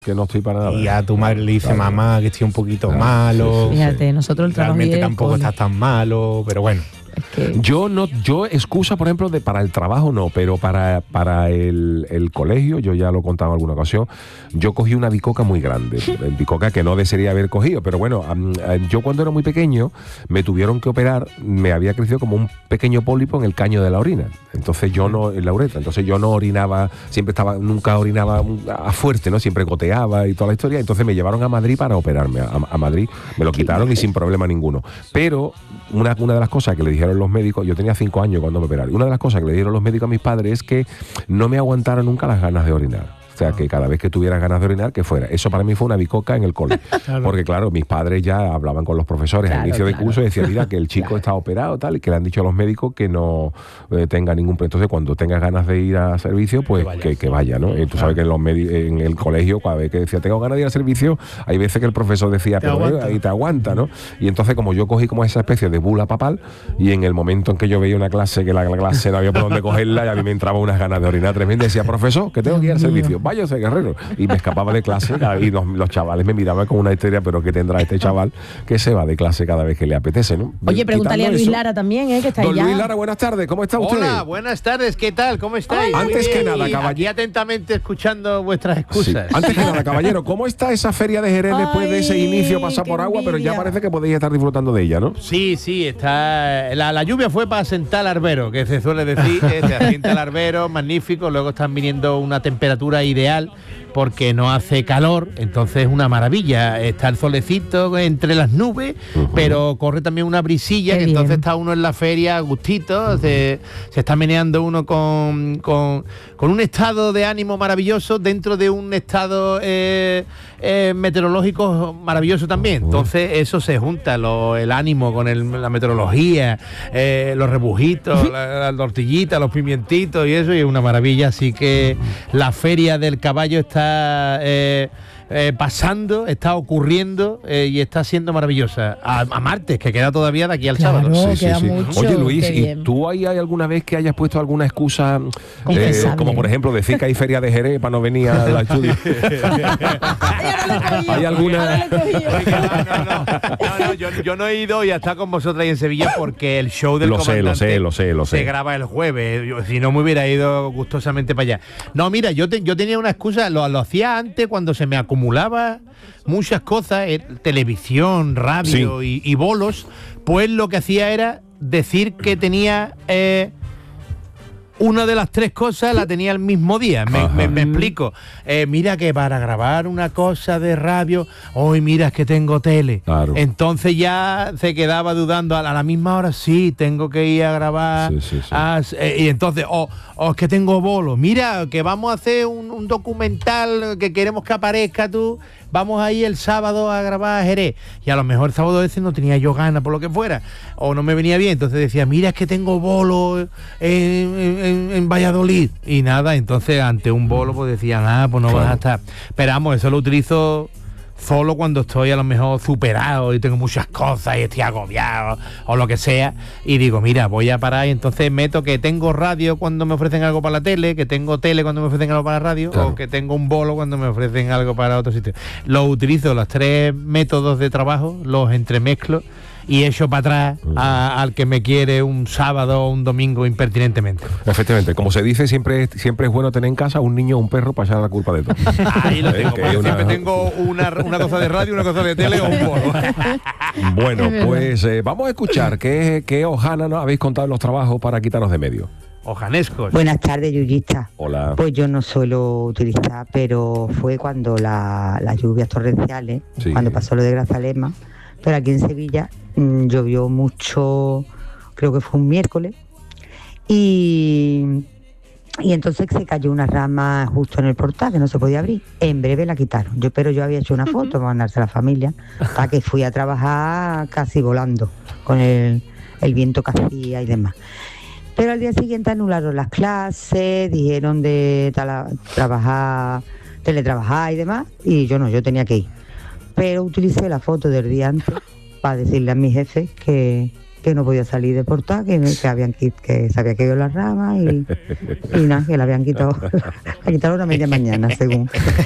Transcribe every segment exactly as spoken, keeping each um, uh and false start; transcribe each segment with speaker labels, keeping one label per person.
Speaker 1: que no estoy para nada.
Speaker 2: Y a tu madre le dice,
Speaker 1: claro,
Speaker 2: mamá, que estoy un poquito
Speaker 1: claro,
Speaker 2: malo.
Speaker 1: sí, sí,
Speaker 3: Fíjate, sí. Nosotros el trabajo
Speaker 2: realmente tampoco
Speaker 3: cole.
Speaker 2: estás tan malo, pero bueno.
Speaker 3: Es que...
Speaker 1: Yo no, yo excusa, por ejemplo, de para el trabajo no, pero para, para el, el colegio, yo ya lo he contado en alguna ocasión, yo cogí una bicoca muy grande, bicoca que no desearía haber cogido, pero bueno, yo cuando era muy pequeño me tuvieron que operar, me había crecido como un pequeño pólipo en el caño de la orina, entonces yo no, en la uretra, entonces yo no orinaba, siempre estaba, nunca orinaba a fuerte, ¿no? Siempre goteaba y toda la historia, entonces me llevaron a Madrid para operarme, a, a Madrid, me lo quitaron y sin problema ninguno, pero una, una de las cosas que le dijeron los médicos, yo tenía cinco años cuando me operaron, una de las cosas que le dieron los médicos a mis padres es que no me aguantaran nunca las ganas de orinar. O sea, que cada vez que tuviera ganas de orinar, que fuera. Eso para mí fue una bicoca en el cole. Claro. Porque claro, mis padres ya hablaban con los profesores claro, al inicio claro. del curso y decían, mira, que el chico claro. está operado tal, y que le han dicho a los médicos que no eh, tenga ningún... Entonces, cuando tengas ganas de ir a servicio, pues que vaya, que, que vaya, ¿no? Y tú sabes que en, los en el colegio, cada vez que decía, tengo ganas de ir a servicio, hay veces que el profesor decía,
Speaker 2: te
Speaker 1: pero
Speaker 2: aguanta.
Speaker 1: ahí te aguanta, ¿no? Y entonces, como yo cogí como esa especie de bula papal, y en el momento en que yo veía una clase, que la, la clase no había por dónde cogerla, y a mí me entraba unas ganas de orinar tremendas, decía, profesor, que tengo que ir al servicio, váyase, guerrero. Y me escapaba de clase y los, los chavales me miraban con una histeria, pero ¿qué tendrá este chaval que se va de clase cada vez que le apetece, ¿no?
Speaker 3: Oye, pregúntale a Luis eso. Lara también, ¿eh? Que está ahí.
Speaker 1: Don
Speaker 3: ya.
Speaker 1: Luis Lara, buenas tardes, ¿cómo está usted?
Speaker 4: Hola, buenas tardes, ¿qué tal? ¿Cómo estáis?
Speaker 1: Hola. Antes que nada, caballero.
Speaker 4: Aquí atentamente escuchando vuestras excusas.
Speaker 1: Sí. Antes que nada, caballero, ¿cómo está esa feria de Jerez
Speaker 3: Ay,
Speaker 1: después de ese inicio pasar por agua? Pero ya parece que podéis estar disfrutando de ella, ¿no?
Speaker 4: Sí, sí, está. La, la lluvia fue para sentar al arbero, que se suele decir, que se asienta el arbero, magnífico, luego están viniendo una temperatura ideal porque no hace calor, entonces es una maravilla. Está el solecito entre las nubes, uh-huh. pero corre también una brisilla, que entonces está uno en la feria a gustito, uh-huh. se, se está meneando uno con, con, con un estado de ánimo maravilloso dentro de un estado eh, eh, meteorológico maravilloso también. Entonces eso se junta, lo, el ánimo con el, la meteorología, eh, los rebujitos, la, la tortillita, los pimientitos y eso, y es una maravilla. Así que la feria del caballo está Eh, eh, pasando, está ocurriendo eh, y está siendo maravillosa. A, a martes, que queda todavía de aquí al
Speaker 3: claro,
Speaker 4: sábado.
Speaker 3: Sí, queda sí, sí. Mucho,
Speaker 1: oye, Luis, ¿y tú hay, hay alguna vez que hayas puesto alguna excusa, eh, como por ejemplo decir que hay feria de Jerez para no venir a la estudio? ¿Hay alguna?
Speaker 4: No, no, no, no, no yo, yo no he ido y hasta con vosotros ahí en Sevilla porque el show del
Speaker 1: lo
Speaker 4: comandante
Speaker 1: sé, lo sé, lo sé, lo sé.
Speaker 4: se graba el jueves. Yo, si no me hubiera ido gustosamente para allá. No, mira, yo, te, yo tenía una excusa, lo, lo hacía antes cuando se me acumulaba muchas cosas, eh, televisión, radio sí. y, y bolos, pues lo que hacía era decir que tenía eh, una de las tres cosas la tenía el mismo día. Me, me, me explico. Eh, mira que para grabar una cosa de radio, hoy mira es que tengo tele.
Speaker 1: Claro.
Speaker 4: Entonces ya se quedaba dudando a la, a la misma hora, sí, tengo que ir a grabar.
Speaker 1: Sí, sí, sí.
Speaker 4: A, eh, y entonces, o oh, oh, es que tengo bolo. Mira, que vamos a hacer un, un documental que queremos que aparezca tú. Vamos a ir el sábado a grabar a Jerez. Y a lo mejor el sábado ese no tenía yo ganas por lo que fuera. O no me venía bien. Entonces decía, mira, es que tengo bolo en, en, en Valladolid. Y nada, entonces ante un bolo pues decía, nada, pues no claro. vas a estar. Pero vamos, eso lo utilizo solo cuando estoy a lo mejor superado y tengo muchas cosas y estoy agobiado o lo que sea, y digo, mira, voy a parar, y entonces meto que tengo radio cuando me ofrecen algo para la tele, que tengo tele cuando me ofrecen algo para la radio, claro. o que tengo un bolo cuando me ofrecen algo para otro sitio. Los utilizo, los tres métodos de trabajo, los entremezclo y echo para atrás a, al que me quiere un sábado o un domingo impertinentemente.
Speaker 1: Efectivamente, como se dice, siempre, siempre es bueno tener en casa un niño o un perro para echar la culpa de todo.
Speaker 4: Ahí lo tengo, porque una... siempre tengo una, una cosa de radio, una cosa de tele o un bolo.
Speaker 1: Bueno, pues eh, vamos a escuchar qué, qué hojana nos habéis contado en los trabajos para quitarnos de medio.
Speaker 4: Ojanescos.
Speaker 5: Buenas tardes, yuyista.
Speaker 1: Hola.
Speaker 5: Pues yo no suelo utilizar, pero fue cuando la, las lluvias torrenciales, sí. cuando pasó lo de Grazalema, pero aquí en Sevilla mmm, llovió mucho, creo que fue un miércoles, y, y entonces se cayó una rama justo en el portal que no se podía abrir. En breve la quitaron. Yo, pero yo había hecho una foto para mandarse a la familia, para que fui a trabajar casi volando, con el, el viento que hacía y demás. Pero al día siguiente anularon las clases, dijeron de tala, trabajar, teletrabajar y demás, y yo no, yo tenía que ir. Pero utilicé la foto del día antes para decirle a mi jefe que, que no podía salir de portar, que, que habían quit- que se había caído las ramas y, y nada, que la habían quitado, la quitaron a media mañana, según.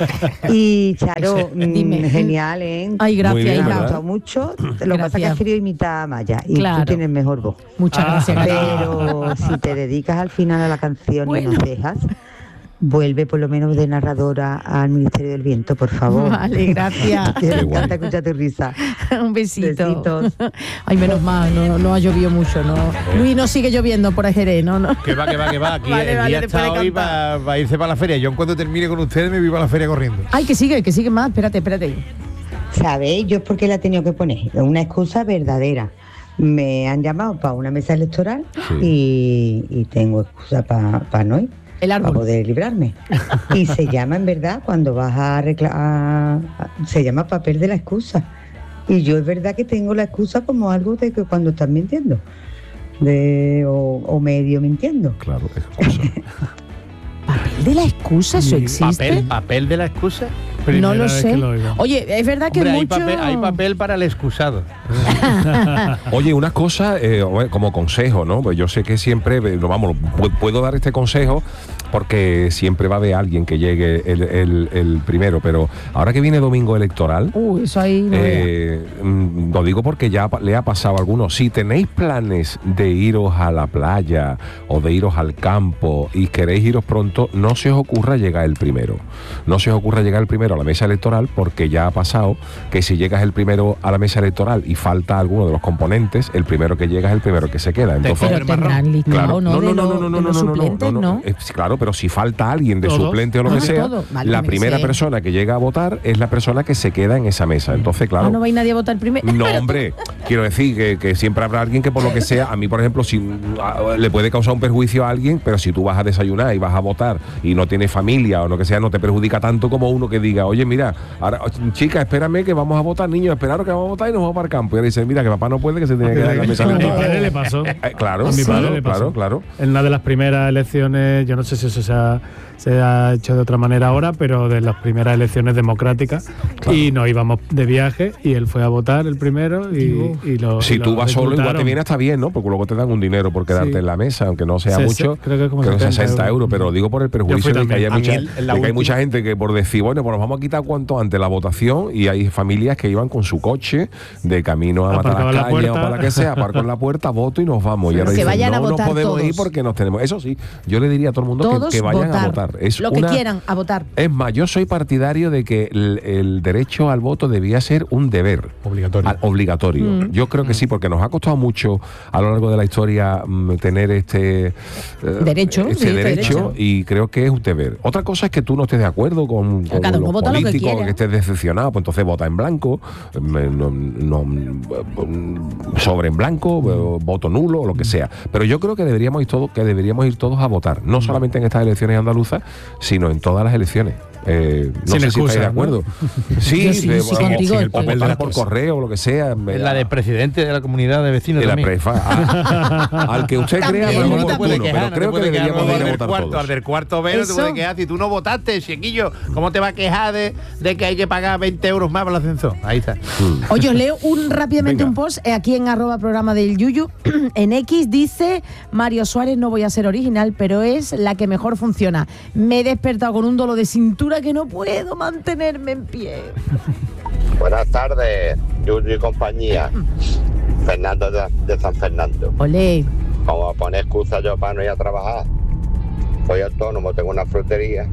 Speaker 5: Y Charo, mm,
Speaker 3: Dime.
Speaker 5: genial, ¿eh?
Speaker 3: Ay,
Speaker 1: Muy
Speaker 3: gracias,
Speaker 1: bien,
Speaker 5: Me ha
Speaker 3: hija.
Speaker 5: gustado mucho. Lo que pasa es que
Speaker 3: Gracias.
Speaker 5: has querido imitar a Maya y
Speaker 3: Claro.
Speaker 5: tú tienes mejor voz.
Speaker 3: Muchas
Speaker 2: Ah.
Speaker 3: gracias, cariño.
Speaker 5: Pero si te dedicas al final a la canción
Speaker 3: Bueno.
Speaker 5: y no dejas, vuelve por lo menos de narradora al Ministerio del Viento, por favor.
Speaker 3: Vale, gracias.
Speaker 5: Que me
Speaker 1: Qué guay.
Speaker 5: encanta escuchar tu risa.
Speaker 3: Un besito.
Speaker 5: Besitos.
Speaker 3: Ay, menos mal, no, no ha llovido mucho, ¿no? Luis, no sigue lloviendo por Jerez, ¿no? no.
Speaker 4: Que va, que va, que va. Aquí
Speaker 3: Vale,
Speaker 4: el
Speaker 3: vale,
Speaker 4: día
Speaker 3: después
Speaker 4: está
Speaker 3: de
Speaker 4: hoy
Speaker 3: cantar.
Speaker 4: para irse para la feria. Yo en cuanto termine con ustedes me voy para la feria corriendo.
Speaker 3: Ay, que sigue, que sigue más. Espérate, espérate.
Speaker 5: ¿Sabéis? Yo por qué la he tenido que poner. Una excusa verdadera. Me han llamado para una mesa electoral y, y tengo excusa para no ir.
Speaker 3: El
Speaker 5: Para
Speaker 3: árbol.
Speaker 5: poder librarme. Y se llama, en verdad, cuando vas a reclamar, se llama papel de la excusa. Y yo es verdad que tengo la excusa como algo de que cuando estás mintiendo. De, o, o medio mintiendo.
Speaker 1: Claro, es cosa.
Speaker 3: ¿Papel de la excusa? ¿Eso existe?
Speaker 4: ¿Papel, papel de la excusa?
Speaker 3: No
Speaker 2: Primera
Speaker 3: lo
Speaker 2: vez
Speaker 3: sé.
Speaker 2: que lo oigo.
Speaker 3: Oye, es verdad que
Speaker 4: Hombre, hay,
Speaker 3: mucho...
Speaker 4: papel, hay papel para el excusado.
Speaker 1: Oye, una cosa eh, como consejo, ¿no? Pues yo sé que siempre, eh, no, vamos, pu- puedo dar este consejo porque siempre va a haber alguien que llegue el, el- el primero, pero ahora que viene domingo electoral,
Speaker 3: Uy, eso ahí no veas.
Speaker 1: eh, mm, lo digo porque ya pa- le ha pasado a algunos. Si tenéis planes de iros a la playa o de iros al campo y queréis iros pronto, no se os ocurra llegar el primero. No se os ocurra llegar el primero a la mesa electoral porque ya ha pasado que si llegas el primero a la mesa electoral y falta alguno de los componentes, el primero que llega es el primero que se queda. Entonces,
Speaker 3: Pero tendrán listado,
Speaker 1: Claro,
Speaker 3: ¿no? De los- de los suplentes, ¿no?
Speaker 1: Eh, sí, claro, pero si falta alguien de
Speaker 2: Todos.
Speaker 1: suplente o lo
Speaker 3: Ah,
Speaker 1: que sea,
Speaker 3: todo. Vale,
Speaker 1: la
Speaker 3: me
Speaker 1: primera
Speaker 3: sé.
Speaker 1: persona que llega a votar es la persona que se queda en esa mesa. Entonces, claro.
Speaker 3: Ah, no va a ir nadie a votar primero.
Speaker 1: No, hombre, quiero decir que, que siempre habrá alguien que por lo que sea, a mí por ejemplo, si a- le puede causar un perjuicio a alguien, pero si tú vas a desayunar y vas a votar y no tienes familia o lo que sea, no te perjudica tanto como uno que diga, oye, mira, ahora, chica, espérame que vamos a votar, niños, esperaros que vamos a votar y nos vamos para el campo. Y ahora dice, mira, que papá no puede, que se tiene que quedar en la mesa.
Speaker 2: A mi
Speaker 1: electoral.
Speaker 2: padre le pasó.
Speaker 1: Eh, claro,
Speaker 2: A mi padre
Speaker 1: claro,
Speaker 2: le pasó.
Speaker 1: claro, claro.
Speaker 2: En una de las primeras elecciones, yo no sé si eso se ha, se ha hecho de otra manera ahora, pero de las primeras elecciones democráticas, y nos íbamos de viaje y él fue a votar el primero y, y lo
Speaker 1: Si
Speaker 2: y
Speaker 1: tú
Speaker 2: lo
Speaker 1: vas solo, igual te
Speaker 2: reclutaron.
Speaker 1: viene hasta bien, ¿no? Porque luego te dan un dinero por quedarte
Speaker 2: Sí.
Speaker 1: en la mesa, aunque no sea
Speaker 2: Sese-
Speaker 1: mucho.
Speaker 2: creo que como
Speaker 1: creo
Speaker 2: setenta
Speaker 1: sesenta euros,
Speaker 2: euros.
Speaker 1: pero digo por el perjuicio
Speaker 2: fui
Speaker 1: de que,
Speaker 2: también.
Speaker 1: haya
Speaker 2: A
Speaker 1: mucha,
Speaker 4: mí el- en la
Speaker 1: de que hay
Speaker 4: última-
Speaker 1: mucha gente que por decir, bueno, pues nos vamos a quitar cuanto antes la votación, y hay familias que iban con su coche de camino a
Speaker 2: Aparcado
Speaker 1: matar
Speaker 2: en la
Speaker 1: las cañas o
Speaker 2: puerta.
Speaker 1: para que sea, aparco en la puerta, voto y nos vamos. Y ahora
Speaker 3: Que
Speaker 1: dicen,
Speaker 3: vayan a
Speaker 1: no
Speaker 3: votar
Speaker 1: nos podemos ir
Speaker 3: todos.
Speaker 1: porque nos tenemos. Eso sí, yo le diría a todo el mundo que,
Speaker 3: Todos
Speaker 1: que vayan
Speaker 3: votar.
Speaker 1: a votar. Es
Speaker 3: Lo que
Speaker 1: una-
Speaker 3: quieran, a votar.
Speaker 1: Es más, yo soy partidario de que el, el derecho al voto debía ser un deber.
Speaker 4: Obligatorio.
Speaker 1: Al- obligatorio.
Speaker 3: Mm.
Speaker 1: Yo creo que sí, porque nos ha costado mucho a lo largo de la historia mm, tener este eh,
Speaker 3: Derecho,
Speaker 1: este
Speaker 3: sí, este
Speaker 1: derecho,
Speaker 3: derecho.
Speaker 1: y creo que es un deber. Otra cosa es que tú no estés de acuerdo con, con
Speaker 3: Cada uno
Speaker 1: los
Speaker 3: vota lo que
Speaker 1: políticos,
Speaker 3: quiera.
Speaker 1: que estés decepcionado, pues entonces vota en blanco, mm, no, no, mm, sobre en blanco, eh, voto nulo, o lo que sea. Pero yo creo que deberíamos ir todos, que deberíamos ir todos a votar, no solamente en estas elecciones andaluzas, sino en todas las elecciones. Eh, no
Speaker 2: Sin
Speaker 1: sé si
Speaker 2: excusa,
Speaker 1: estáis de
Speaker 2: ¿no?
Speaker 1: acuerdo. Sí,
Speaker 3: Yo sí,
Speaker 1: de-
Speaker 3: sí,
Speaker 1: o-
Speaker 3: contigo,
Speaker 1: o
Speaker 3: el papel
Speaker 1: votar
Speaker 2: de la
Speaker 1: por
Speaker 2: cosa.
Speaker 1: correo o lo que sea.
Speaker 4: Es la de presidente de la comunidad de vecinos
Speaker 1: de la
Speaker 4: también.
Speaker 1: prefa. A- al que usted crea
Speaker 3: También,
Speaker 1: más
Speaker 3: no te
Speaker 1: oportuno,
Speaker 3: puede
Speaker 1: pero creo que deberíamos de ir a
Speaker 4: del
Speaker 1: votar
Speaker 4: cuarto,
Speaker 1: todos.
Speaker 4: al del cuarto B no te
Speaker 3: Eso.
Speaker 4: puede quejar. Si tú no votaste, chiquillo, ¿cómo te va a quejar de, de que hay que pagar veinte euros más para el ascensor? Ahí está.
Speaker 3: Oye, os leo un, rápidamente
Speaker 1: Venga.
Speaker 3: un post eh, aquí en arroba programa del Yuyu. En X dice, Mario Suárez, no voy a ser original, pero es la que mejor funciona. Me he despertado con un dolor de cintura que no puedo mantenerme en pie.
Speaker 6: Buenas tardes, Yuyu y compañía. Fernando de, de San Fernando.
Speaker 3: Olé.
Speaker 6: Como a poner excusa yo para no ir a trabajar. Soy autónomo, tengo una frutería.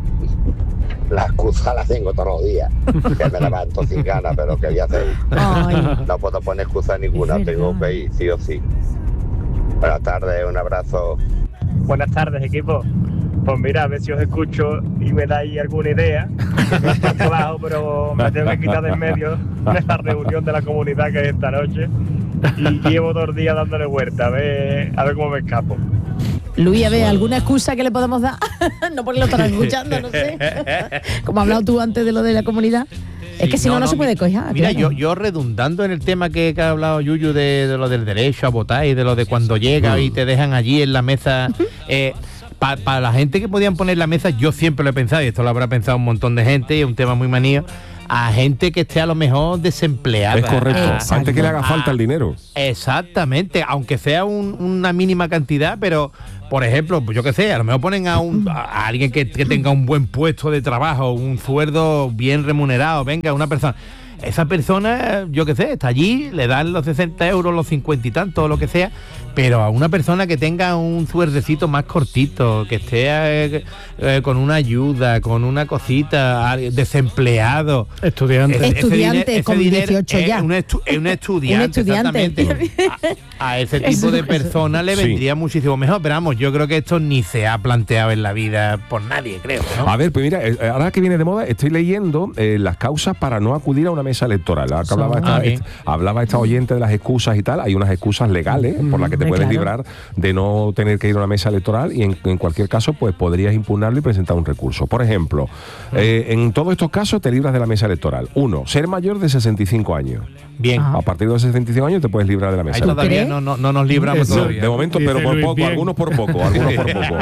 Speaker 6: La excusa la tengo todos los días. Que me levanto sin ganas, pero ¿qué voy a hacer?
Speaker 3: Ay,
Speaker 6: No puedo poner excusa ninguna,
Speaker 3: Es
Speaker 6: tengo
Speaker 3: verdad.
Speaker 6: que ir sí o sí. Buenas tardes, un abrazo.
Speaker 7: Buenas tardes, equipo. Pues mira, a ver si os escucho y me dais alguna idea. Estoy trabajo, pero me tengo que quitar de en medio de la reunión de la comunidad que es esta noche. Y llevo dos días dándole vuelta, a ver, a ver cómo me escapo.
Speaker 3: Luis, a ver, ¿alguna excusa que le podemos dar? No porque lo estarán escuchando, no sé. Como has hablado tú antes de lo de la comunidad. Es que
Speaker 4: Sí,
Speaker 3: si no, no, se puede
Speaker 4: mi-
Speaker 3: coger.
Speaker 4: Mira, yo, yo redundando en el tema que, que ha hablado Yuyu de, de lo del derecho a votar y de lo de cuando llega y te dejan allí en la mesa. eh, Para la gente que podían poner la mesa, yo siempre lo he pensado, y esto lo habrá pensado un montón de gente, y es un tema muy manío. a gente que esté a lo mejor desempleada.
Speaker 1: Es correcto.
Speaker 3: Exacto.
Speaker 1: Antes que le haga falta
Speaker 4: Ah,
Speaker 1: el dinero.
Speaker 4: Exactamente, aunque sea un- una mínima cantidad, pero por ejemplo, pues yo qué sé, a lo mejor ponen a, un, a a alguien que, que tenga un buen puesto de trabajo, un sueldo bien remunerado, venga, una persona. Esa persona, yo qué sé, está allí, le dan los sesenta euros, los cincuenta y tantos, lo que sea, pero a una persona que tenga un suerdecito más cortito, que esté eh, eh, con una ayuda, con una cosita, alguien desempleado.
Speaker 2: Estudiante.
Speaker 4: Ese- ese
Speaker 3: Estudiante
Speaker 4: dinero- ese
Speaker 3: con
Speaker 4: dinero
Speaker 3: dieciocho
Speaker 4: es
Speaker 3: ya.
Speaker 4: Un, estu- es un estudiante,
Speaker 3: Un estudiante.
Speaker 4: exactamente. A, a ese tipo de personas le
Speaker 1: Sí.
Speaker 4: vendría muchísimo mejor, pero vamos, yo creo que esto ni se ha planteado en la vida por nadie, creo, ¿no?
Speaker 1: A ver, pues mira, eh, ahora que viene de moda, estoy leyendo eh, las causas para no acudir a una mesa electoral. Ahora que hablaba, esta,
Speaker 4: Ah, bien.
Speaker 1: est- hablaba esta oyente de las excusas y tal. Hay unas excusas legales por las que te
Speaker 3: hombre,
Speaker 1: puedes
Speaker 3: claro.
Speaker 1: librar de no tener que ir a una mesa electoral y en, en cualquier caso, pues podrías impugnarlo y presentar un recurso. Por ejemplo, eh, en todos estos casos te libras de la mesa electoral. Uno, ser mayor de sesenta y cinco años.
Speaker 4: Bien.
Speaker 3: Ah.
Speaker 1: A partir de los sesenta y cinco años te puedes librar de la mesa
Speaker 4: Ahí
Speaker 1: electoral.
Speaker 4: todavía
Speaker 3: crees?
Speaker 4: no, no, no nos libramos
Speaker 2: Eso,
Speaker 4: todavía.
Speaker 1: De momento,
Speaker 2: Dice
Speaker 1: pero por
Speaker 2: Luis,
Speaker 1: poco,
Speaker 2: bien.
Speaker 1: algunos por poco, algunos por poco.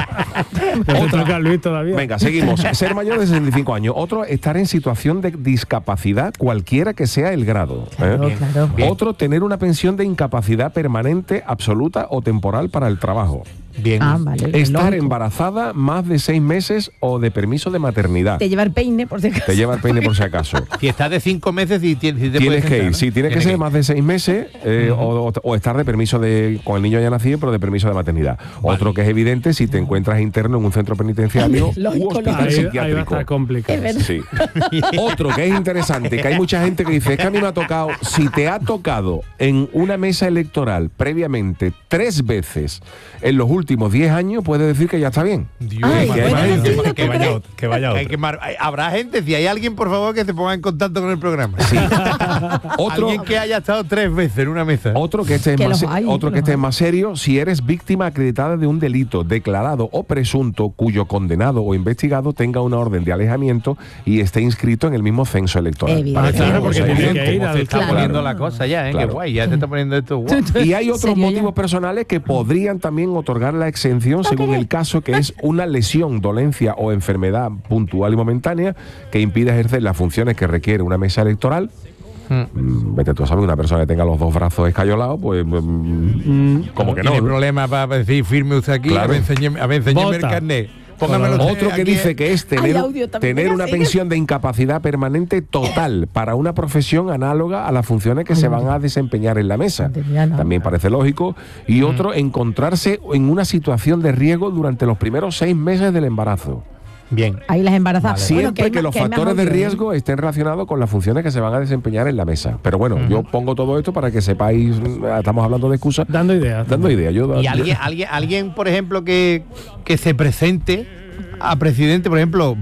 Speaker 2: Me toca a Luis todavía.
Speaker 1: Venga, seguimos. Ser mayor de sesenta y cinco años. Otro, estar en situación de discapacidad, cualquiera que sea el grado. ¿eh?
Speaker 3: Claro,
Speaker 4: Bien.
Speaker 3: claro.
Speaker 4: Bien.
Speaker 1: Otro, tener una pensión de incapacidad permanente, absoluta o temporal para el trabajo.
Speaker 4: Bien.
Speaker 3: Ah, vale.
Speaker 1: Estar
Speaker 3: lógico.
Speaker 1: embarazada más de seis meses o de permiso de maternidad.
Speaker 3: Te lleva el peine, por si acaso.
Speaker 1: Te lleva el peine por si acaso.
Speaker 4: Si estás de cinco meses y tienes, si te
Speaker 1: Tienes
Speaker 4: puedes
Speaker 1: que
Speaker 4: sentar,
Speaker 1: ir,
Speaker 4: ¿no?
Speaker 1: sí, tiene que
Speaker 4: Tienes
Speaker 1: ser
Speaker 4: ir.
Speaker 1: más de seis meses eh, o, o- o estar de permiso de con el niño ya nacido, pero de permiso de maternidad. Otro que es evidente si te encuentras interno en un centro penitenciario
Speaker 3: Lógico,
Speaker 1: u hospital
Speaker 2: Ahí, ahí va a
Speaker 1: psiquiátrico.
Speaker 2: estar complicado.
Speaker 3: Es verdad.
Speaker 1: Sí. Otro que es interesante, que hay mucha gente que dice, es que a mí me ha tocado, si te ha tocado en una mesa electoral previamente tres veces en los últimos diez años, puedes decir que ya está bien.
Speaker 4: Dios,
Speaker 3: Ay,
Speaker 4: madre
Speaker 3: bueno,
Speaker 4: mía.
Speaker 3: sí.
Speaker 8: Que vaya otro, que vaya
Speaker 4: Hay
Speaker 8: otro.
Speaker 4: que mar- hay- Habrá gente, si hay alguien, por favor, que se ponga en contacto con el programa.
Speaker 1: Sí. Otro,
Speaker 4: Alguien que haya estado tres veces en una mesa.
Speaker 1: otro que este es
Speaker 3: Que
Speaker 1: más,
Speaker 3: los hay,
Speaker 1: otro
Speaker 3: que
Speaker 1: que este
Speaker 3: los
Speaker 1: es más serio, si eres víctima acreditada de un delito declarado o presunto cuyo condenado o investigado tenga una orden de alejamiento y esté inscrito en el mismo censo electoral.
Speaker 3: Evidente.
Speaker 2: Ah, claro, porque
Speaker 1: O sea,
Speaker 2: tiene
Speaker 1: evidente.
Speaker 2: que ir
Speaker 4: ¿Cómo se
Speaker 2: al
Speaker 4: está
Speaker 3: Claro.
Speaker 4: poniendo la cosa ya, eh?
Speaker 1: Claro.
Speaker 4: Qué guay, ya te está poniendo esto guay.
Speaker 1: Y hay otros
Speaker 3: ¿Serio ya?
Speaker 1: motivos personales que podrían también otorgar la exención según el caso, que es una lesión, dolencia o enfermedad puntual y momentánea que impide ejercer las funciones que requiere una mesa electoral. Mm, Vete tú a saber, una persona que tenga los dos brazos escayolados, pues mm, como que no.
Speaker 4: Tiene
Speaker 1: ¿no?
Speaker 4: problemas para decir, firme usted aquí,
Speaker 1: Claro.
Speaker 4: a ver, enséñeme, a ver, enséñeme el
Speaker 2: Vota.
Speaker 4: carnet. Póngamelo usted
Speaker 1: Otro que
Speaker 4: aquí.
Speaker 1: dice que es
Speaker 3: Hay
Speaker 1: tener,
Speaker 3: audio también,
Speaker 1: tener
Speaker 3: venga,
Speaker 1: una
Speaker 3: sigue.
Speaker 1: pensión de incapacidad permanente total para una profesión análoga a las funciones que se van a desempeñar en la mesa.
Speaker 3: Entenderá, ¿no?
Speaker 1: También parece lógico. Y otro, encontrarse en una situación de riesgo durante los primeros seis meses del embarazo.
Speaker 4: Bien.
Speaker 3: Ahí las embarazadas.
Speaker 1: Siempre
Speaker 3: Bueno,
Speaker 1: que,
Speaker 3: hay más-
Speaker 1: los
Speaker 3: hay más
Speaker 1: factores de
Speaker 3: audio, ¿eh?
Speaker 1: riesgo estén relacionados con las funciones que se van a desempeñar en la mesa. Pero bueno, yo pongo todo esto para que sepáis, mm, estamos hablando de excusas,
Speaker 2: Dando ideas.
Speaker 1: dando ideas. Yo,
Speaker 4: Y alguien, alguien, alguien, por ejemplo, que, que se presente a presidente, por ejemplo,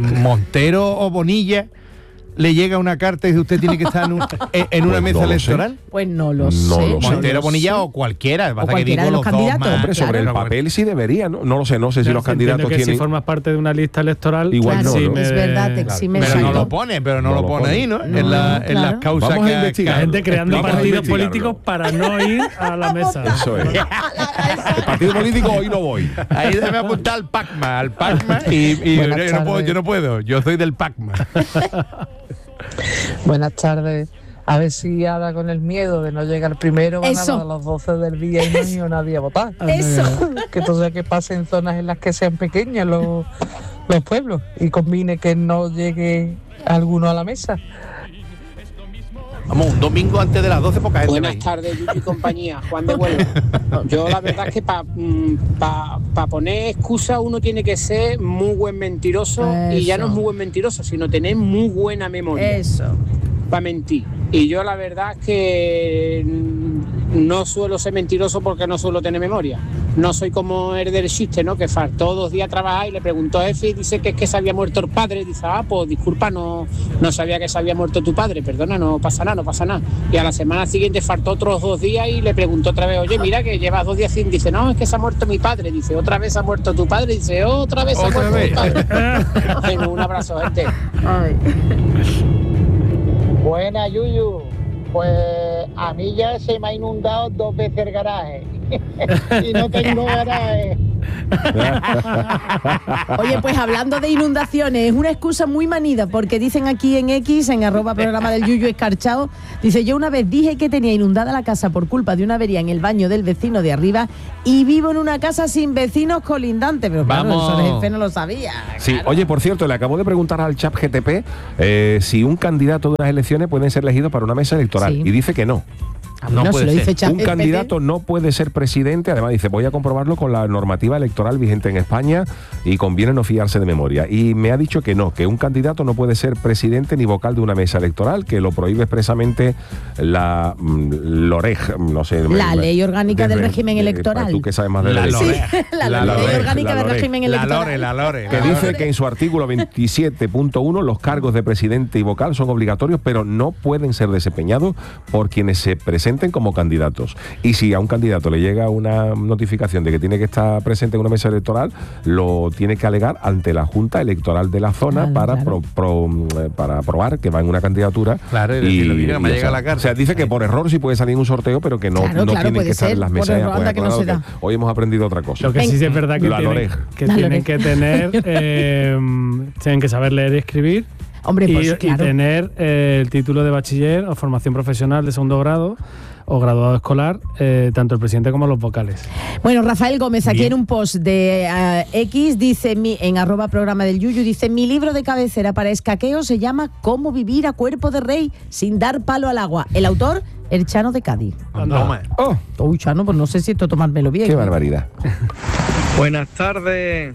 Speaker 4: Montero o Bonilla, le llega una carta y dice usted tiene que estar en, un- en- en una
Speaker 1: Pues
Speaker 4: mesa
Speaker 1: no lo sé.
Speaker 4: electoral.
Speaker 3: Pues no lo
Speaker 1: No
Speaker 3: sé.
Speaker 1: lo sé.
Speaker 4: Montero,
Speaker 3: lo
Speaker 4: Bonilla
Speaker 3: sé.
Speaker 4: o cualquiera. Pasa que
Speaker 3: cualquiera
Speaker 4: digo
Speaker 3: de los
Speaker 4: dos
Speaker 3: candidatos.
Speaker 4: más.
Speaker 1: Hombre, sobre
Speaker 3: Claro.
Speaker 1: el papel sí debería, ¿no? No lo sé, no sé si
Speaker 2: Ya,
Speaker 1: los
Speaker 2: entiendo
Speaker 1: candidatos
Speaker 2: que
Speaker 1: tienen...
Speaker 2: si formas parte de una lista electoral,
Speaker 1: Igual
Speaker 3: Claro,
Speaker 1: no,
Speaker 2: sí
Speaker 1: ¿no?
Speaker 2: me-
Speaker 3: es verdad, te exime
Speaker 4: Pero no
Speaker 3: exacto.
Speaker 4: lo pone, pero no,
Speaker 1: No
Speaker 4: lo
Speaker 1: lo
Speaker 4: pone
Speaker 1: pone.
Speaker 4: ahí, ¿no?
Speaker 3: No,
Speaker 4: en, la, en las
Speaker 3: claro.
Speaker 4: causas
Speaker 1: Vamos a
Speaker 4: que-
Speaker 1: investigar.
Speaker 2: La gente creando
Speaker 1: Vamos a
Speaker 2: partidos
Speaker 1: investigarlo.
Speaker 2: políticos para no ir a la mesa.
Speaker 1: Eso es. El partido político hoy no voy.
Speaker 4: que- Ahí déjame apuntar al PACMA, al PACMA y, y yo,
Speaker 9: Buenas
Speaker 4: yo no puedo,
Speaker 9: tardes.
Speaker 4: yo no puedo, yo soy del PACMA.
Speaker 9: Buenas tardes. A ver si ahora con el miedo de no llegar primero van
Speaker 3: Eso.
Speaker 9: a dar a las doce del día y no ha ido nadie a votar.
Speaker 3: Eso.
Speaker 9: Que entonces que pasen zonas en las que sean pequeñas los, los pueblos y combine que no llegue alguno a la mesa.
Speaker 4: Vamos, un domingo antes de las doce, poca gente
Speaker 10: Buenas
Speaker 4: ahí.
Speaker 10: tardes, Yuyu y compañía. Juan de Huelva. Yo la verdad es que para pa, pa poner excusa uno tiene que ser muy buen mentiroso y ya no es
Speaker 3: Eso.
Speaker 10: muy buen mentiroso, sino tener muy buena memoria
Speaker 3: Eso.
Speaker 10: para mentir. Y yo la verdad es que mm, no suelo ser mentiroso porque no suelo tener memoria. No soy como el del chiste, ¿no? Que faltó dos días a trabajar y le preguntó a jefe y dice que es que se había muerto el padre. Dice, ah, pues disculpa, no, no sabía que se había muerto tu padre. Perdona, no pasa nada, no pasa nada. Y a la semana siguiente faltó otros dos días y le preguntó otra vez, oye, mira que llevas dos días sin... Dice, no, es que se ha muerto mi padre. Dice, otra vez se ha muerto tu padre. Dice, otra vez se ha
Speaker 4: Otra
Speaker 10: muerto
Speaker 4: vez.
Speaker 10: tu padre. Venga, un abrazo, gente.
Speaker 11: Buena, Yuyu. Pues a mí ya se me ha inundado dos veces el garaje. Y no tengo garaje.
Speaker 3: Oye, pues hablando de inundaciones, es una excusa muy manida, porque dicen aquí en X, en arroba programa del Yuyu Escarchado, dice, yo una vez dije que tenía inundada la casa por culpa de una avería en el baño del vecino de arriba y vivo en una casa sin vecinos colindantes, pero claro,
Speaker 4: Vamos.
Speaker 3: eso el jefe no lo sabía.
Speaker 1: Sí,
Speaker 3: claro.
Speaker 1: oye, por cierto, le acabo de preguntar al chat G T P eh, si un candidato de unas elecciones puede ser elegido para una mesa electoral
Speaker 3: Sí.
Speaker 1: y dice que no.
Speaker 4: No
Speaker 3: No,
Speaker 4: puede
Speaker 3: se lo
Speaker 4: ser.
Speaker 3: dice Chat
Speaker 1: Un
Speaker 3: G P T.
Speaker 1: candidato no puede ser presidente, además dice, voy a comprobarlo con la normativa electoral vigente en España y conviene no fiarse de memoria. Y me ha dicho que no, que un candidato no puede ser presidente ni vocal de una mesa electoral, que lo prohíbe expresamente la mm, LOREG, no sé.
Speaker 3: La
Speaker 1: me-
Speaker 3: ley orgánica
Speaker 1: de-
Speaker 3: del régimen
Speaker 1: de-
Speaker 3: electoral.
Speaker 1: Tú que sabes más de
Speaker 4: La
Speaker 1: ley.
Speaker 4: LOREG.
Speaker 3: Sí, la,
Speaker 1: La
Speaker 3: ley
Speaker 1: Loreg,
Speaker 3: orgánica
Speaker 1: la
Speaker 3: del
Speaker 1: Loreg.
Speaker 3: régimen
Speaker 4: La
Speaker 3: electoral.
Speaker 4: Lore, la Lore.
Speaker 1: Que
Speaker 4: la
Speaker 1: dice
Speaker 4: Lore.
Speaker 1: que en su artículo veintisiete punto uno los cargos de presidente y vocal son obligatorios, pero no pueden ser desempeñados por quienes se presenten como candidatos. Y si a un candidato le llega una notificación de que tiene que estar presente en una mesa electoral, lo tiene que alegar ante la Junta Electoral de la zona
Speaker 3: Claro,
Speaker 1: para,
Speaker 3: claro.
Speaker 1: pro- pro- eh, para probar que va en una candidatura.
Speaker 4: Claro, y decirle, mira, me
Speaker 1: y,
Speaker 4: llega
Speaker 1: o sea,
Speaker 4: la carta.
Speaker 1: O sea, dice que por error sí puede salir en un sorteo, pero que no,
Speaker 3: Claro,
Speaker 1: no
Speaker 3: claro,
Speaker 1: tienen
Speaker 3: puede
Speaker 1: que estar
Speaker 3: ser,
Speaker 1: en las
Speaker 3: por
Speaker 1: mesas.
Speaker 3: error,
Speaker 1: Pues,
Speaker 3: anda que no
Speaker 1: claro
Speaker 3: se
Speaker 1: que
Speaker 3: da.
Speaker 1: hoy hemos aprendido otra cosa.
Speaker 2: Lo que sí, sí es verdad que
Speaker 1: La
Speaker 2: tienen
Speaker 1: Loreg.
Speaker 2: que,
Speaker 3: La
Speaker 2: tienen
Speaker 3: Loreg.
Speaker 2: que tener, eh, tienen que saber leer y escribir.
Speaker 3: Hombre,
Speaker 2: y,
Speaker 3: pues
Speaker 2: y
Speaker 3: claro.
Speaker 2: tener eh, el título de bachiller o formación profesional de segundo grado o graduado escolar, eh, tanto el presidente como los vocales.
Speaker 3: Bueno, Rafael Gómez, aquí
Speaker 4: Bien.
Speaker 3: en un post de eh, X, dice mi, en arroba programa del Yuyu, dice, mi libro de cabecera para escaqueo se llama Cómo vivir a cuerpo de rey sin dar palo al agua. El autor, el Chano de Cádiz.
Speaker 4: Toma.
Speaker 1: Oh,
Speaker 3: Uy, Chano, pues no sé si esto tomármelo bien.
Speaker 1: qué barbaridad.
Speaker 8: Buenas tardes.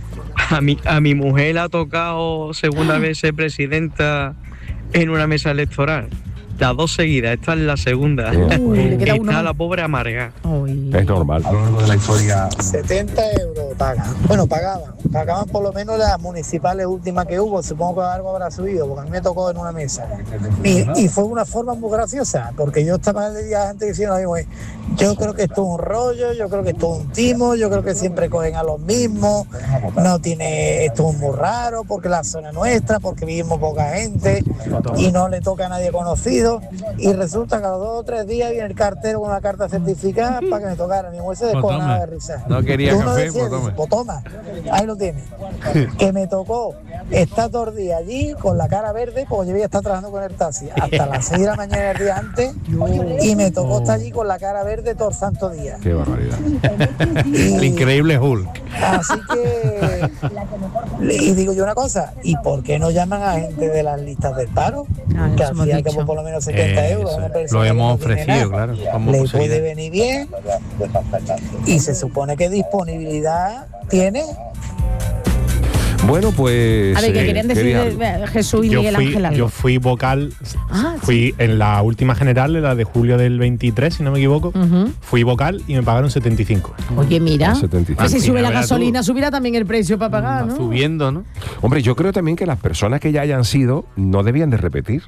Speaker 8: A mi, a mi mujer le ha tocado segunda vez ser presidenta en una mesa electoral. Las dos seguidas, esta es la segunda.
Speaker 3: Uy, le queda uno
Speaker 8: Está
Speaker 3: más.
Speaker 8: la pobre amarga.
Speaker 3: Uy.
Speaker 1: Es normal.
Speaker 6: A lo largo de la historia.
Speaker 11: setenta euros pagan. Bueno, pagaban. Pagaban por lo menos las municipales últimas que hubo. Supongo que algo habrá subido, porque a mí me tocó en una mesa. Y, y fue una forma muy graciosa, porque yo estaba el día antes diciendo lo mismo. Yo creo que esto es un rollo, yo creo que esto es un timo, yo creo que siempre cogen a los mismos. No tiene, esto es muy raro, porque la zona nuestra, porque vivimos poca gente y no le toca a nadie conocido. Y resulta que a los dos o tres días viene el cartero con una carta certificada para que me tocara. Mi mujer se
Speaker 4: Pues
Speaker 11: descojonaba
Speaker 4: toma.
Speaker 11: de risa.
Speaker 4: No quería
Speaker 11: Tú no
Speaker 4: café,
Speaker 11: decías,
Speaker 4: pues toma.
Speaker 11: dice, pues toma, ahí lo tienes. Que me tocó estar todo el día allí con la cara verde, porque yo había estado trabajando con el taxi hasta las seis de la mañana el día antes, y me tocó estar allí con la cara verde todo el santo día.
Speaker 1: Qué barbaridad.
Speaker 4: El increíble Hulk.
Speaker 11: Así que, y digo yo una cosa, ¿y por qué no llaman a gente de las listas del paro?
Speaker 3: Ah,
Speaker 11: Que
Speaker 3: eso hemos
Speaker 11: hacía que
Speaker 3: dicho.
Speaker 11: por lo menos setenta euros.
Speaker 4: Eso,
Speaker 11: una persona
Speaker 4: lo
Speaker 11: que
Speaker 4: hemos
Speaker 11: no tiene
Speaker 4: ofrecido,
Speaker 11: nada,
Speaker 4: claro. como
Speaker 11: le
Speaker 4: posibilidad.
Speaker 11: puede venir bien, y se supone que disponibilidad tiene.
Speaker 1: Bueno, pues.
Speaker 3: A ver, ¿qué
Speaker 1: eh,
Speaker 3: querían decir
Speaker 1: quería-
Speaker 3: eh, Jesús y
Speaker 12: Yo
Speaker 3: Miguel
Speaker 12: fui,
Speaker 3: Ángel? algo?
Speaker 12: yo fui vocal,
Speaker 3: Ah,
Speaker 12: fui en la última general, en la de julio del veintitrés, si no me equivoco,
Speaker 3: Ujú.
Speaker 12: fui vocal y me pagaron setenta y cinco.
Speaker 3: Oye, mira,
Speaker 1: setenta y cinco.
Speaker 3: que si
Speaker 4: Al
Speaker 3: sube
Speaker 4: final
Speaker 3: la
Speaker 4: verás
Speaker 3: gasolina, subirá también el precio para pagar,
Speaker 4: Va
Speaker 3: ¿no?
Speaker 4: subiendo, ¿no?
Speaker 1: Hombre, yo creo también que las personas que ya hayan sido no debían de repetir.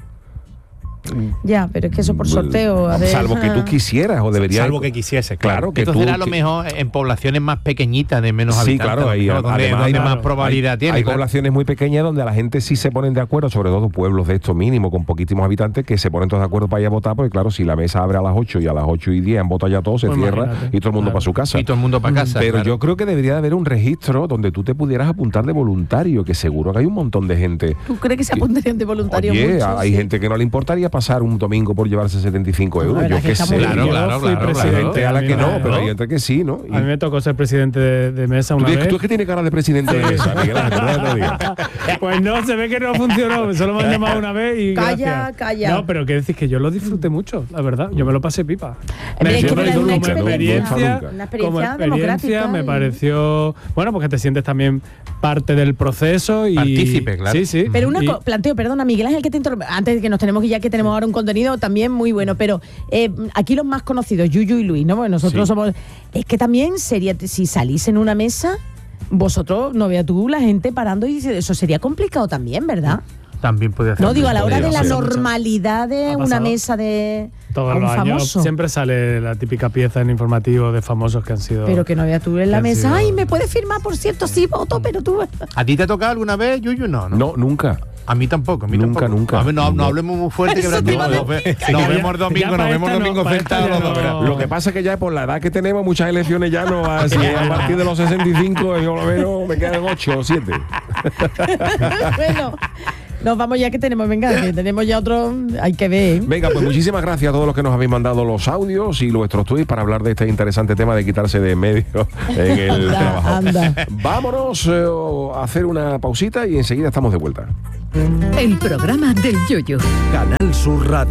Speaker 3: Ya, pero es que eso por sorteo. A ver,
Speaker 1: Salvo que tú quisieras o deberías.
Speaker 12: Salvo que quisiese,
Speaker 1: Claro,
Speaker 12: claro.
Speaker 1: que
Speaker 4: Esto
Speaker 1: tú.
Speaker 4: será a lo
Speaker 1: que-
Speaker 4: mejor en poblaciones más pequeñitas, de menos
Speaker 1: Sí,
Speaker 4: habitantes.
Speaker 1: claro, ahí,
Speaker 4: ¿no? donde,
Speaker 1: además
Speaker 4: donde
Speaker 1: hay-
Speaker 4: más probabilidad
Speaker 1: hay,
Speaker 4: tiene.
Speaker 1: Hay
Speaker 4: claro.
Speaker 1: poblaciones muy pequeñas donde la gente sí se ponen de acuerdo, sobre todo pueblos de estos mínimos, con poquísimos habitantes, que se ponen todos de acuerdo para ir a votar, porque claro, si la mesa abre a las ocho y a las ocho y diez han votado ya todos, se
Speaker 2: Pues
Speaker 1: cierra
Speaker 2: imagínate.
Speaker 1: y todo el mundo
Speaker 2: Claro.
Speaker 1: para su casa.
Speaker 4: Y todo el mundo para casa.
Speaker 1: Pero
Speaker 4: claro.
Speaker 1: yo creo que debería de haber un registro donde tú te pudieras apuntar de voluntario, que seguro que hay un montón de gente.
Speaker 3: ¿Tú crees que se apuntarían de voluntario
Speaker 1: Oye,
Speaker 3: mucho?
Speaker 1: hay
Speaker 3: Sí.
Speaker 1: gente que no le importaría pasar un domingo por llevarse setenta y cinco euros.
Speaker 3: verdad
Speaker 1: Yo
Speaker 3: que
Speaker 1: qué
Speaker 3: está
Speaker 1: sé.
Speaker 3: muy
Speaker 4: Claro,
Speaker 3: bien.
Speaker 4: claro,
Speaker 2: Yo fui
Speaker 4: claro,
Speaker 2: presidente,
Speaker 1: Hay gente a la
Speaker 2: a mí
Speaker 1: que
Speaker 2: me-
Speaker 1: no, pero hay gente que sí, ¿no? Y
Speaker 2: A mí me tocó ser presidente de, de mesa
Speaker 1: tú,
Speaker 2: una
Speaker 1: tienes-
Speaker 2: vez.
Speaker 1: tú es que tienes cara de presidente de mesa, Miguel Ángel, no te digo.
Speaker 2: Pues no, se ve que no funcionó. Solo me han llamado una vez y.
Speaker 3: Calla,
Speaker 2: gracias.
Speaker 3: calla.
Speaker 2: No, pero que decís que yo lo disfruté mucho, la verdad. Yo me lo pasé pipa.
Speaker 3: Hombre, es que
Speaker 2: Como
Speaker 3: era una
Speaker 2: como
Speaker 3: experiencia,
Speaker 1: nunca.
Speaker 3: una
Speaker 2: como
Speaker 3: experiencia
Speaker 2: experiencia
Speaker 3: democrática.
Speaker 2: me
Speaker 3: y-
Speaker 2: pareció. Bueno, porque te sientes también parte del proceso y.
Speaker 4: Partícipe, claro.
Speaker 2: Sí, sí.
Speaker 3: Pero una
Speaker 2: Y-
Speaker 3: co- planteo, perdona, Miguel Ángel, que te interrumpa, antes de que nos tenemos que ya que tenemos ahora un contenido también muy bueno, pero eh, aquí los más conocidos, Yuyu y Luis, ¿no? Bueno, nosotros
Speaker 2: Sí.
Speaker 3: somos. Es que también sería, si salís en una mesa, vosotros, no veas tú, la gente parando y dice, eso sería complicado también, ¿verdad?
Speaker 4: También puede hacer.
Speaker 3: No, digo, a la hora de
Speaker 4: podría
Speaker 3: la
Speaker 4: ser.
Speaker 3: normalidad de
Speaker 2: Ha
Speaker 3: una
Speaker 2: pasado.
Speaker 3: mesa de
Speaker 2: Todos
Speaker 3: un
Speaker 2: los años
Speaker 3: famoso.
Speaker 2: siempre sale la típica pieza en informativo de famosos que han sido.
Speaker 3: Pero que no veas tú en la
Speaker 2: que han
Speaker 3: mesa,
Speaker 2: sido-
Speaker 3: ay, ¿me puedes firmar? Por cierto, sí, voto, pero tú...
Speaker 4: ¿A ti te ha tocado alguna vez, Yuyu? No, no.
Speaker 1: No, nunca.
Speaker 4: A mí tampoco, a mí
Speaker 1: nunca,
Speaker 4: tampoco.
Speaker 1: nunca.
Speaker 4: A ver, no, no hablemos muy fuerte, que
Speaker 3: Eso te iba a
Speaker 4: nos, ve-
Speaker 3: decir.
Speaker 4: nos
Speaker 2: Ya-
Speaker 4: vemos el domingo,
Speaker 2: ya
Speaker 4: nos
Speaker 2: para
Speaker 4: vemos el
Speaker 2: esta no,
Speaker 4: domingo
Speaker 2: para esta
Speaker 4: enfrentados
Speaker 2: ya
Speaker 4: los dos.
Speaker 2: no.
Speaker 4: verás.
Speaker 1: Lo que pasa es que ya por la edad que tenemos, muchas elecciones ya no así. A partir de los sesenta y cinco, yo lo veo, me quedan ocho o siete.
Speaker 3: Bueno, nos vamos ya que tenemos, venga, que tenemos ya otro, hay que ver. ¿eh?
Speaker 1: Venga, pues muchísimas gracias a todos los que nos habéis mandado los audios y vuestros tweets para hablar de este interesante tema de quitarse de en medio en el
Speaker 3: Anda,
Speaker 1: trabajo.
Speaker 3: anda.
Speaker 1: Vámonos eh, a hacer una pausita y enseguida estamos de vuelta.
Speaker 13: El programa del Yoyo.
Speaker 14: Canal Sur Radio.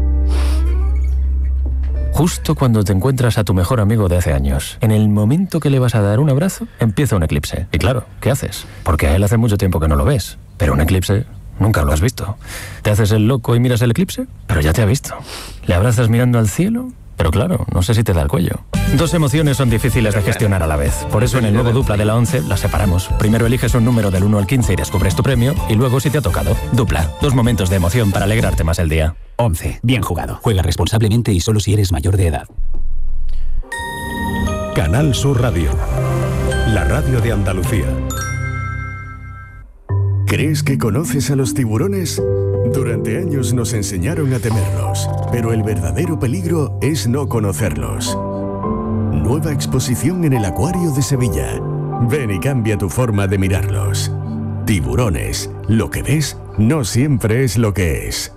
Speaker 15: Justo cuando te encuentras a tu mejor amigo de hace años, en el momento que le vas a dar un abrazo, empieza un eclipse. Y claro, ¿qué haces? Porque a él hace mucho tiempo que no lo ves. Pero un eclipse nunca lo has visto. Te haces el loco y miras el eclipse, pero ya te ha visto. Le abrazas mirando al cielo, pero claro, no sé si te da el cuello. Dos emociones son difíciles de gestionar a la vez. Por eso en el nuevo Dupla de la once las separamos. Primero eliges un número del uno al quince y descubres tu premio, y luego si te ha tocado. Dupla, dos momentos de emoción para alegrarte más el día.
Speaker 14: once. Bien jugado. Juega responsablemente y solo si eres mayor de edad.
Speaker 16: Canal Sur Radio. La radio de Andalucía. ¿Crees que conoces a los tiburones? Durante años nos enseñaron a temerlos, pero el verdadero peligro es no conocerlos. Nueva exposición en el Acuario de Sevilla. Ven y cambia tu forma de mirarlos. Tiburones. Lo que ves no siempre es lo que es.